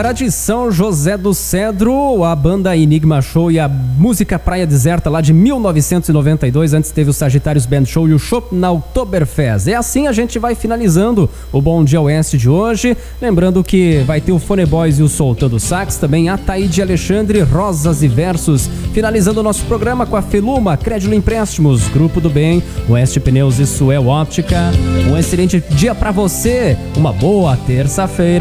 galera de São José do Cedro, a banda Enigma Show e a música Praia Deserta lá de 1992. Antes teve o Sagitários Band Show e o Chopp na Oktoberfest. É assim a gente vai finalizando o Bom Dia Oeste de hoje. Lembrando que vai ter o Fone Boys e o Soltando Sax, também a Taíde Alexandre, Rosas e Versos. Finalizando o nosso programa com a Feluma, Crédito Empréstimos, Grupo do Bem, Oeste Pneus e Suel Óptica. Um excelente dia pra você, uma boa terça-feira.